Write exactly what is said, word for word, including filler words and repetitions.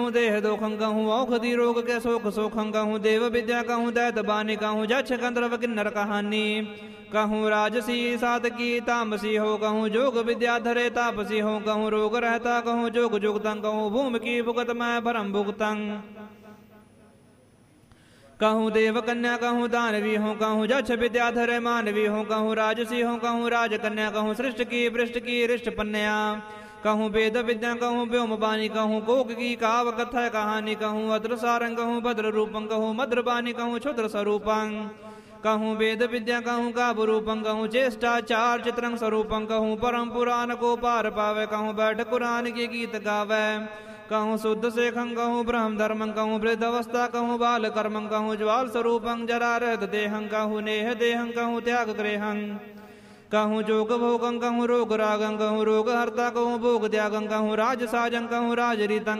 कहूँ देह दोखं कहूँ औषधि रोग के शोक सोखं कहूँ देव विद्या कहूँ दैत बानी कहूँ जक्ष गंधर्व किन्नर कहानी कहूँ राजसी सातकी तामसी हो कहूँ जोग विद्या धरे तापसी हो कहूँ रोग रहता कहूँ जोग जुगतं कहूँ भूमि की भुगत मैं भरम भुगतं कहूँ देव कन्या कहूँ दानवी हूँ कहूँ जक्ष विद्या धरे मानवी हूँ कहूँ राजसी हूँ कहूँ राजकन्या कहूँ सृष्ट की पृष्ठ की रिष्ट पन्या कहूँ वेद विद्या कहूँ व्योम बानी कहूँ कोक की काव कथा कहानी कहूँ अद्र सारंग कहूँ भद्र रूपं कहूँ मद्र बानी कहूँ क्षुद्र स्वरूपं कहूँ वेद विद्या कहूँ काव रूपं कहूँ चेष्टाचार चित्रं स्वरूपं कहूँ परम पुराण को पार पावे कहूँ बैठ कुरान के गीत गावे कहूँ शुद्ध शेखं कहूँ ब्रह्म धर्मं कहूँ वृद्ध अवस्था कहूँ बाल कर्मं कहूँ ज्वाल स्वरूपं जरा रहत देहं कहूँ नेह देहं कहूँ त्याग गृहं कहूँ जोग भोगं कहूँ रोग रागं कहूँ रोग हर्ता कहूँ भोग त्यागं कहूँ राज साजं कहूँ राज रीतं